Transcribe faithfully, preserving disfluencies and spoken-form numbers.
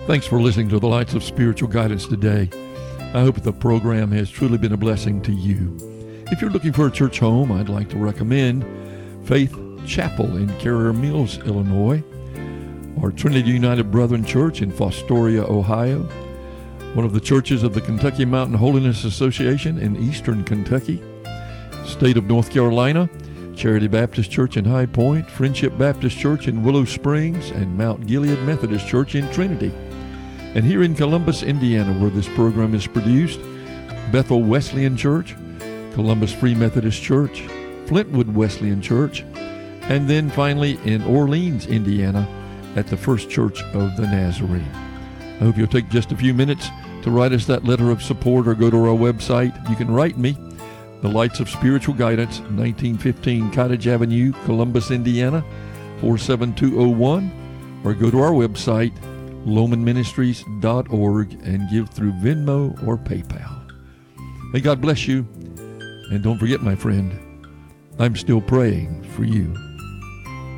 Thanks for listening to the Lights of Spiritual Guidance today. I hope the program has truly been a blessing to you. If you're looking for a church home, I'd like to recommend Faith Chapel in Carrier Mills, Illinois, or Trinity United Brethren Church in Fostoria, Ohio, one of the churches of the Kentucky Mountain Holiness Association in eastern Kentucky, state of North Carolina, Charity Baptist Church in High Point, Friendship Baptist Church in Willow Springs, and Mount Gilead Methodist Church in Trinity. And here in Columbus, Indiana, where this program is produced, Bethel Wesleyan Church, Columbus Free Methodist Church, Flintwood Wesleyan Church, and then finally in Orleans, Indiana, at the First Church of the Nazarene. I hope you'll take just a few minutes to write us that letter of support or go to our website. You can write me, The Lights of Spiritual Guidance, nineteen fifteen Cottage Avenue, Columbus, Indiana, four seven two oh one, or go to our website, loman ministries dot org, and give through Venmo or PayPal. May God bless you, and don't forget, my friend, I'm still praying for you.